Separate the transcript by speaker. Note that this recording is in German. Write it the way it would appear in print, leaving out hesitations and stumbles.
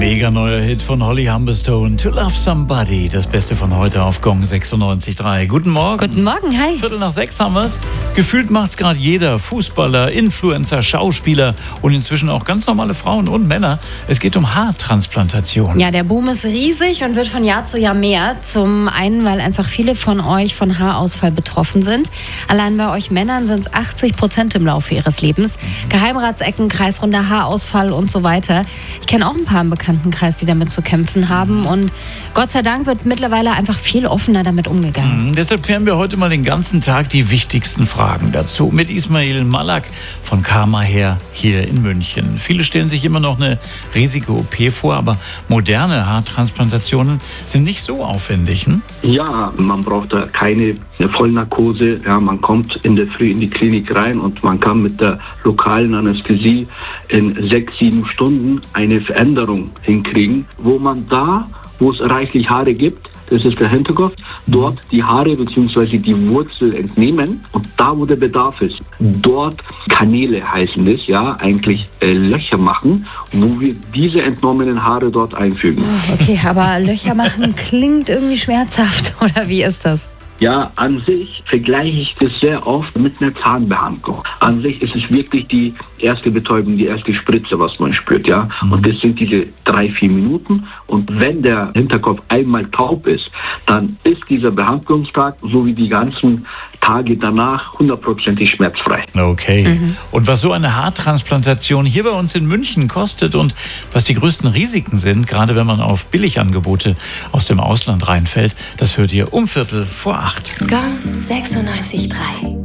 Speaker 1: Mega neuer Hit von Holly Humberstone, To Love Somebody. Das Beste von heute auf Gong 96.3. Guten Morgen.
Speaker 2: Guten Morgen, hi.
Speaker 1: 5:45 haben wir es. Gefühlt macht es gerade jeder. Fußballer, Influencer, Schauspieler und inzwischen auch ganz normale Frauen und Männer. Es geht um Haartransplantation.
Speaker 2: Ja, der Boom ist riesig und wird von Jahr zu Jahr mehr. Zum einen, weil einfach viele von euch von Haarausfall betroffen sind. Allein bei euch Männern sind es 80% im Laufe ihres Lebens. Geheimratsecken, kreisrunder Haarausfall und so weiter. Ich kenne auch ein paar im Bekanntenkreis, die damit zu kämpfen haben. Und Gott sei Dank wird mittlerweile einfach viel offener damit umgegangen.
Speaker 1: Deshalb klären wir heute mal den ganzen Tag die wichtigsten Fragen dazu. Mit Ismail Malak von Karma Hair hier in München. Viele stellen sich immer noch eine Risiko-OP vor, aber moderne Haartransplantationen sind nicht so aufwendig.
Speaker 3: Ja, man braucht da keine Vollnarkose. Ja, man kommt in der Früh in die Klinik rein und man kann mit der lokalen Anästhesie in 6-7 Stunden eine Veränderung hinkriegen, wo man da, wo es reichlich Haare gibt, das ist der Hinterkopf, dort die Haare bzw. die Wurzel entnehmen und da, wo der Bedarf ist, dort Kanäle heißen es, ja, eigentlich Löcher machen, wo wir diese entnommenen Haare dort einfügen.
Speaker 2: Okay, aber Löcher machen klingt irgendwie schmerzhaft, oder wie ist das?
Speaker 3: Ja, an sich vergleiche ich das sehr oft mit einer Zahnbehandlung. An sich ist es wirklich die erste Betäubung, die erste Spritze, was man spürt, ja. Und das sind diese 3-4 Minuten. Und wenn der Hinterkopf einmal taub ist, dann ist dieser Behandlungstag, so wie die ganzen Tage danach, 100% schmerzfrei.
Speaker 1: Okay. Und was so eine Haartransplantation hier bei uns in München kostet und was die größten Risiken sind, gerade wenn man auf Billigangebote aus dem Ausland reinfällt, das hört ihr um 7:45.
Speaker 4: Gong 96.3